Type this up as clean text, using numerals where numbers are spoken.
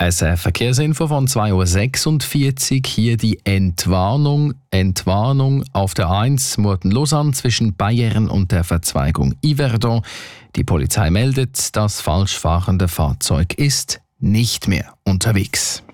eine Verkehrsinfo von 2.46 Uhr. Hier die Entwarnung auf der 1 Murten-Lausanne zwischen Bayern und der Verzweigung Yverdon. Die Polizei meldet, das falsch fahrende Fahrzeug ist nicht mehr unterwegs.